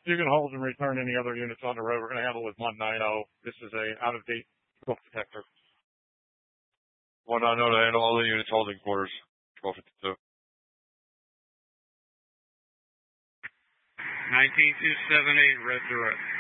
You can hold and return any other units on the road. We're going to handle with 190. This is a out-of-date book detector. 190 to handle all the units holding quarters. 1252. 19278, red direct.